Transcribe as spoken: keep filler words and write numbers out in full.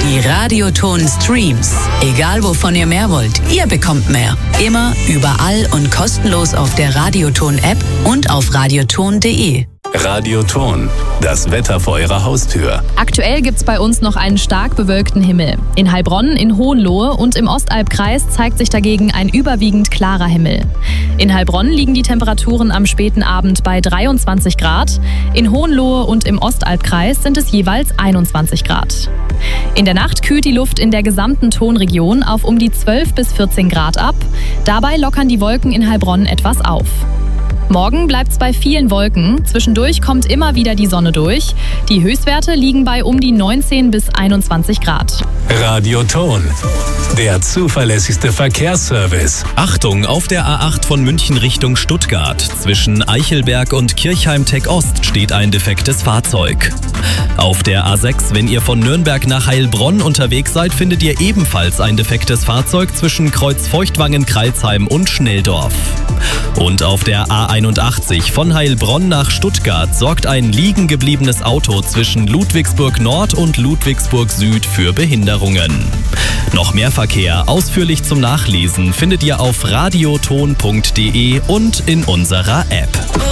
Die Radioton Streams. Egal wovon ihr mehr wollt, ihr bekommt mehr. Immer, überall und kostenlos auf der Radioton-App und auf radioton punkt de. Radioton, das Wetter vor Ihrer Haustür. Aktuell gibt's bei uns noch einen stark bewölkten Himmel. In Heilbronn, in Hohenlohe und im Ostalbkreis zeigt sich dagegen ein überwiegend klarer Himmel. In Heilbronn liegen die Temperaturen am späten Abend bei dreiundzwanzig Grad. In Hohenlohe und im Ostalbkreis sind es jeweils einundzwanzig Grad. In der Nacht kühlt die Luft in der gesamten Tonregion auf um die zwölf bis vierzehn Grad ab. Dabei lockern die Wolken in Heilbronn etwas auf. Morgen bleibt's bei vielen Wolken. Zwischendurch kommt immer wieder die Sonne durch. Die Höchstwerte liegen bei um die neunzehn bis einundzwanzig Grad. Radioton, der zuverlässigste Verkehrsservice. Achtung, auf der A acht von München Richtung Stuttgart. Zwischen Eichelberg und Kirchheim-Tech Ost steht ein defektes Fahrzeug. Auf der A sechs, wenn ihr von Nürnberg nach Heilbronn unterwegs seid, findet ihr ebenfalls ein defektes Fahrzeug zwischen Kreuzfeuchtwangen-Kreilsheim und Schnelldorf. Und auf der A einundachtzig von Heilbronn nach Stuttgart sorgt ein liegen gebliebenes Auto zwischen Ludwigsburg Nord und Ludwigsburg Süd für Behinderungen. Noch mehr Verkehr ausführlich zum Nachlesen findet ihr auf radioton punkt de und in unserer App.